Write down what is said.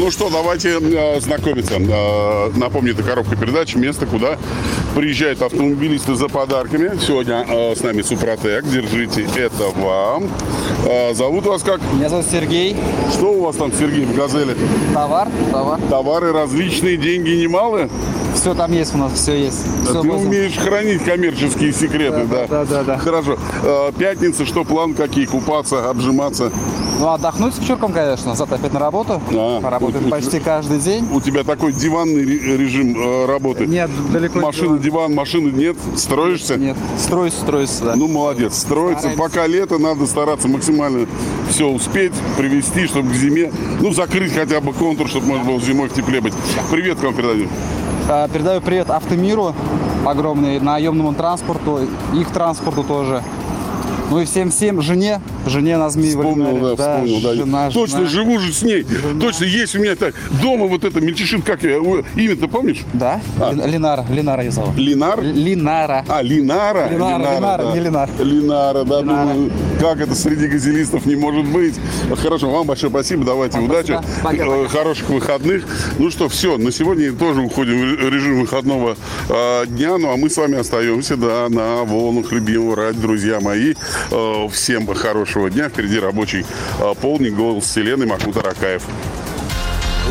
Ну что, давайте знакомиться. Напомню, это коробка передач, место, куда приезжают автомобилисты за подарками. Сегодня с нами Супротек. Держите, это вам. Зовут вас как? Меня зовут Сергей. Что у вас там, Сергей, в «Газели»? Товар. Товары различные, деньги немалые? Все там есть у нас, все есть. Да, ты умеешь хранить коммерческие секреты, да? Да. Хорошо. Пятница, что план какие? Купаться, обжиматься? Ну, отдохнуть с вечерком, конечно. Завтра опять на работу. Работаем почти каждый день. У тебя такой диванный режим работы? Нет, далеко не Машина, диван, машины нет? Строишься? Нет, строится, да. Ну, молодец. Строится. Стараемся. Пока лето, надо стараться максимально все успеть, привести, чтобы к зиме, ну, закрыть хотя бы контур, чтобы можно было зимой в тепле быть. Привет к вам передаю. Передаю привет Автомиру огромный, наемному транспорту, их транспорту тоже. Ну и всем жене на Змеи. Вспомнил, да. Точно, живу же с ней. Жена. Точно, есть у меня так. Дома вот это Мельчишин, как я, имя-то помнишь? Да, Линара ее зовут. Линар? Линара. Линара? Линара, да. не Линар. Линара, да. Линара. Думаю, как это среди газелистов не может быть. Хорошо, вам большое спасибо, давайте удачи. Пока. Хороших выходных. Ну что, все, на сегодня тоже уходим в режим выходного дня. Ну а мы с вами остаемся, да, на волнах любимого радио, друзья мои. Всем хорошего дня. Впереди рабочий полдник. Голос Вселенной, Махмуд Аракаев.